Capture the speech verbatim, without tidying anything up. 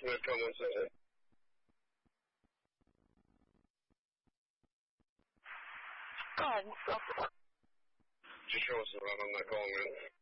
Smith, come on, say. God, what's up? Just show us around. I'm not calling in.